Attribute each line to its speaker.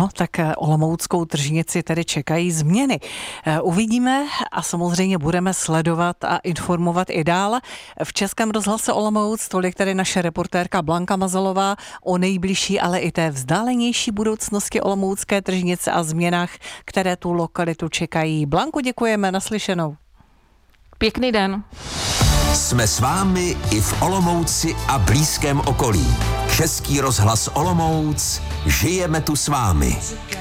Speaker 1: No, tak olomouckou tržnici tedy čekají změny. Uvidíme a samozřejmě budeme sledovat a informovat i dál. V Českém rozhlase Olomouc tolik tedy naše reportérka Blanka Mazalová o nejbližší, ale i té vzdálenější budoucnosti olomoucké tržnice a změnách, které tu lokalitu čekají. Blanko, děkujeme, naslyšenou.
Speaker 2: Pěkný den.
Speaker 3: Jsme s vámi i v Olomouci a blízkém okolí. Český rozhlas Olomouc, žijeme tu s vámi.